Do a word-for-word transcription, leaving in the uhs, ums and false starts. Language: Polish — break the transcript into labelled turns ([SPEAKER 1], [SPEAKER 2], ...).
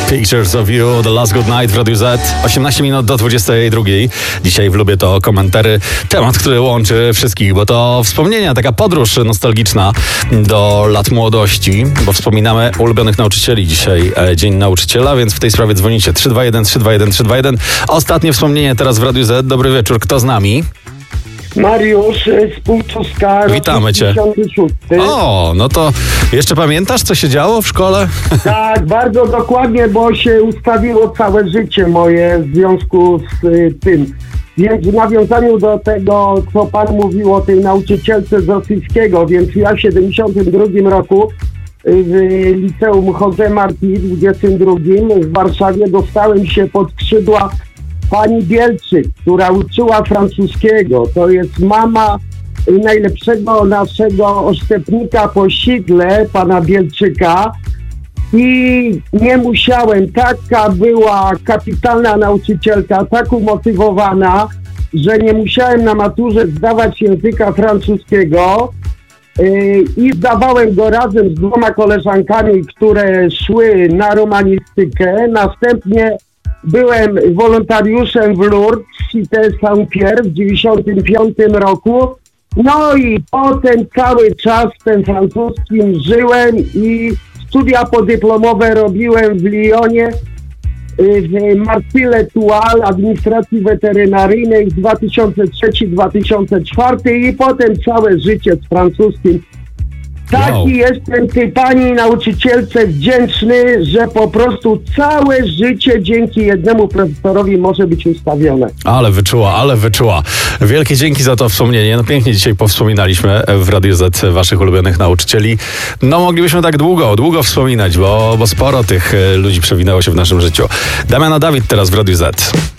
[SPEAKER 1] Pictures of You, The Last Good Night w Radiu Z. osiemnaście minut do dwudziestej drugiej. Dzisiaj w Lubię to komentary. Temat, który łączy wszystkich, bo to wspomnienia, taka podróż nostalgiczna do lat młodości, bo wspominamy ulubionych nauczycieli. Dzisiaj e, Dzień Nauczyciela, więc w tej sprawie dzwonicie trzy dwa jeden trzy dwa jeden trzy dwa jeden. Ostatnie wspomnienie teraz w Radiu Z. Dobry wieczór, kto z nami?
[SPEAKER 2] Mariusz z Półtuska.
[SPEAKER 1] Witamy cię. O, no to jeszcze pamiętasz, co się działo w szkole?
[SPEAKER 2] Tak, bardzo dokładnie, bo się ustawiło całe życie moje w związku z y, tym. Więc w nawiązaniu do tego, co pan mówił o tej nauczycielce z rosyjskiego, więc ja w siedemdziesiątym drugim roku w liceum Jose Marti dwudziestym drugim w Warszawie dostałem się pod skrzydła pani Bielczyk, która uczyła francuskiego. To jest mama najlepszego naszego oszczepnika po Sidle, pana Bielczyka. I nie musiałem, taka była kapitalna nauczycielka, tak umotywowana, że nie musiałem na maturze zdawać języka francuskiego yy, i zdawałem go razem z dwoma koleżankami, które szły na romanistykę. Następnie byłem wolontariuszem w Lourdes, Cité Saint-Pierre w dziewięćdziesiątym piątym roku. No i potem cały czas tym francuskim żyłem i studia podyplomowe robiłem w Lyonie, w Marcy-l'Étoile, administracji weterynaryjnej dwa tysiące trzeci do dwa tysiące czwartego i potem całe życie z francuskim. Taki wow. Jestem tej pani nauczycielce wdzięczny, że po prostu całe życie dzięki jednemu profesorowi może być ustawione.
[SPEAKER 1] Ale wyczuła, ale wyczuła. Wielkie dzięki za to wspomnienie. No pięknie dzisiaj powspominaliśmy w Radiu Z waszych ulubionych nauczycieli. No moglibyśmy tak długo, długo wspominać, bo, bo sporo tych ludzi przewinęło się w naszym życiu. Damian Dawid teraz w Radiu Z.